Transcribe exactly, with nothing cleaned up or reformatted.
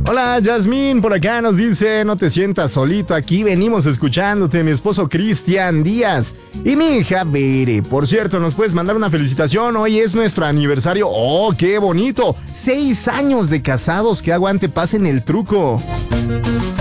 Hola, Yasmín, por acá nos dice, no te sientas solito, aquí venimos escuchándote, mi esposo Cristian Díaz y mi hija Bere. Por cierto, ¿nos puedes mandar una felicitación? Hoy es nuestro aniversario. ¡Oh, qué bonito! Seis años de casados, que aguante, pasen el truco.